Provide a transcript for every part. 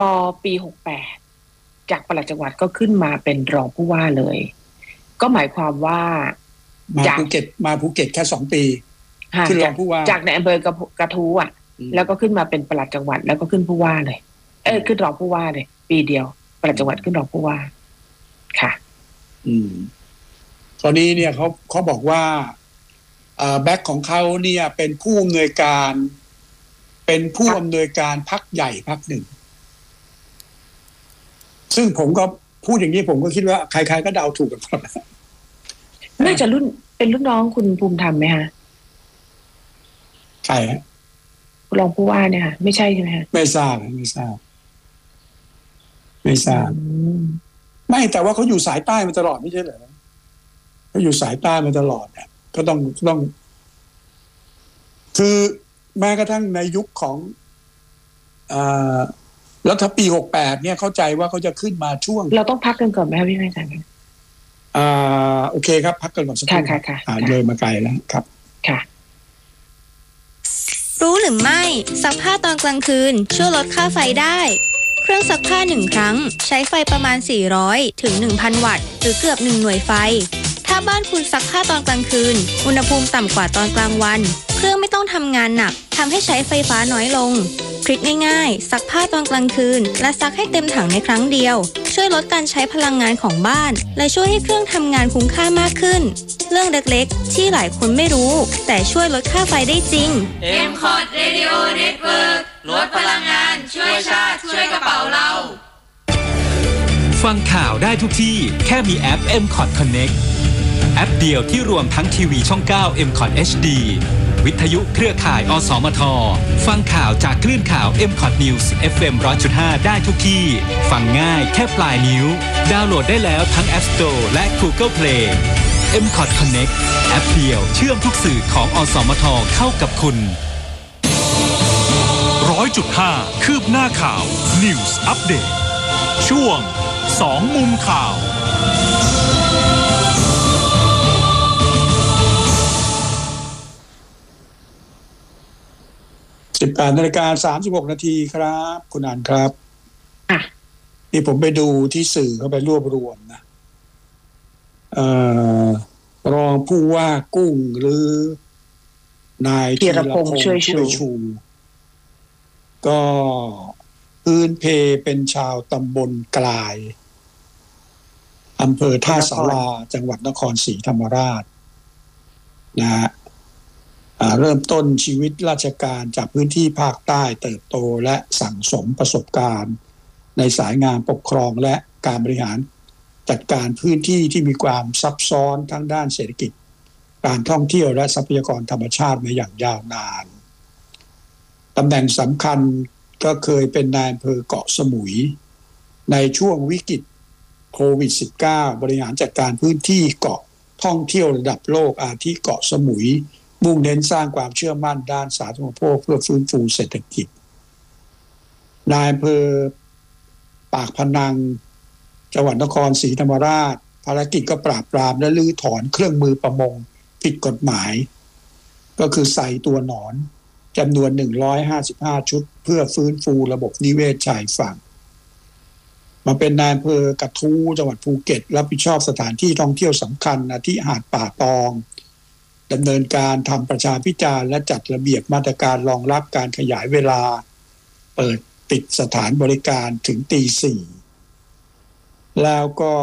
พอปี68จากปลัดจังหวัดก็ขึ้นมาเป็นรองผู้ว่าเลยก็หมายความว่ามาภูเก็ตแค่2 ปีขึ้นรองผู้ว่าจากในอำเภอกระทู้แล้วก็ขึ้นมาเป็นปลัดจังหวัดแล้วก็ขึ้นผู้ว่าเลยขึ้นรองผู้ว่าเลยปีเดียวปลัดจังหวัดขึ้นรองผู้ว่าค่ะตอนนี้เนี่ยเขาบอกว่าแบ็คของเขาเนี่ยเป็นผู้อำนวยการพรรคใหญ่พรรคหนึ่งซึ่งผมก็พูดอย่างนี้ผมก็คิดว่าใครๆก็เดาถูกกันหมดน่าจะเป็นรุ่นน้องคุณภูมิธรรมไหมคะใครฮะรองผู้ว่าเนี่ยไม่ใช่ใช่ไหมคะไม่ทราบไม่แต่ว่าเขาอยู่สายใต้มาตลอดไม่ใช่เหรอเขาอยู่สายใต้มาตลอดเนี่ยก็ต้องคือแม้กระทั่งในยุคของแล้วถ้าปี68เนี่ยเข้าใจว่าเขาจะขึ้นมาช่วงเราต้องพักกันก่อนไหมครับพี่นายจันโอเคครับพักกันก่อนสักครู่ค่ะเลยมาไกลแล้วครับค่ะรู้หรือไม่ซักผ้าตอนกลางคืนช่วยลดค่าไฟได้เครื่องซักผ้า1ครั้งใช้ไฟประมาณ400ถึง 1,000 วัตต์หรือเกือบ1หน่วยไฟถ้าบ้านคุณซักผ้าตอนกลางคืนอุณหภูมิต่ำกว่าตอนกลางวันเครื่องไม่ต้องทำงานหนักทำให้ใช้ไฟฟ้าน้อยลงทริคง่ายๆซักผ้าตอนกลางคืนและซักให้เต็มถังในครั้งเดียวช่วยลดการใช้พลังงานของบ้านและช่วยให้เครื่องทำงานคุ้มค่ามากขึ้นเรื่องเล็กๆที่หลายคนไม่รู้แต่ช่วยลดค่าไฟได้จริง MCOT Radio Network ลดพลังงานช่วยชาติช่วยกระเป๋าเราฟังข่าวได้ทุกที่แค่มีแอป MCOT Connect แอปเดียวที่รวมทั้งทีวีช่อง 9 MCOT HD วิทยุเครือข่ายอสมทฟังข่าวจากคลื่นข่าว MCOT News FM 100.5 ได้ทุกที่ฟังง่ายแค่ปลายนิ้วดาวน์โหลดได้แล้วทั้ง App Store และ Google Play MCOT Connect แอปเดียวเชื่อมทุกสื่อของอสมทเข้ากับคุณ 100.5 คืบหน้าข่าว News Update ช่วง2มุมข่าว 18:36 นาทีครับคุณอันครับนี่ผมไปดูที่สื่อเขาไปรวบรวมนะรองผู้ว่ากุ้งหรือนายธีรพงษ์ช่วยชูก็พื้นเพเป็นชาวตำบลกลายอำเภอท่าสาราจังหวัดนครศรีธรรมราชนะฮะเริ่มต้นชีวิตราชการจากพื้นที่ภาคใต้เติบโตและสั่งสมประสบการณ์ในสายงานปกครองและการบริหารจัดการพื้นที่ที่มีความซับซ้อนทั้งด้านเศรษฐกิจการท่องเที่ยวและทรัพยากรธรรมชาติมาอย่างยาวนานตำแหน่งสำคัญก็เคยเป็นนายอำเภอเกาะสมุยในช่วงวิกฤตโควิด -19 บริหารจัดการพื้นที่เกาะท่องเที่ยวระดับโลกอาทิเกาะสมุยมุ่งเน้นสร้างความเชื่อมั่นด้านสาธารณูปโภคเพื่อฟื้นฟูเศรษฐกิจนายอำเภอปากพนังจังหวัดนครศรีธรรมราชภารกิจก็ปราบปรามและรื้อถอนเครื่องมือประมงผิดกฎหมายก็คือใส่ตัวหนอนจำนวน155ชุดเพื่อฟื้นฟูระบบนิเวศชายฝั่งมาเป็นนายอำเภอกระทู้จังหวัดภูเก็ตรับผิดชอบสถานที่ท่องเที่ยวสำคัญอาทิหาดป่าตองดำเนินการทำประชาพิจารณ์และจัดระเบียบมาตรการรองรับการขยายเวลาเปิดปิดสถานบริการถึงตี 4แล้วก็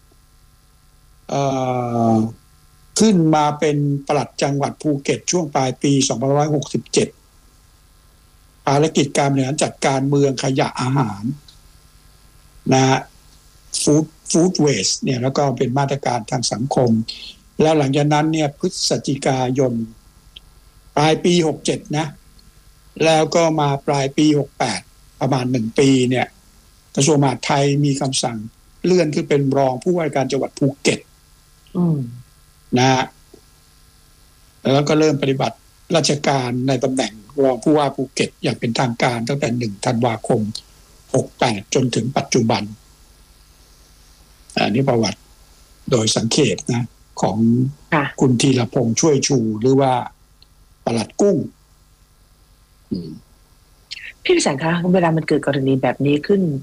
ขึ้นมาเป็นปลัดจังหวัดภูเก็ตช่วงปลายปี2567ภารกิจการบริหารจัดการเมืองขยะอาหารนะฟู้ดเวสต์เนี่ยแล้วก็เป็นมาตรการทางสังคมแล้วหลังจากนั้นเนี่ยพฤศจิกายนปลายปี67นะแล้วก็มาปลายปี68ประมาณ1ปีเนี่ยกระทรวงมหาดไทยมีคำสั่งเลื่อนขึ้นเป็นรองผู้ว่าการจังหวัดภูเก็ตนะแล้วก็เริ่มปฏิบัติราชการในตำแหน่งรองผู้ว่าภูเก็ตอย่างเป็นทางการตั้งแต่1ธันวาคม68จนถึงปัจจุบันอันนี้ประวัติโดยสังเขปนะของคุณธีรพงษ์ช่วยชูหรือว่าปลัดกุ้งพี่พิสันคะเวลามันเกิดกรณีแบบนี้ขึ้น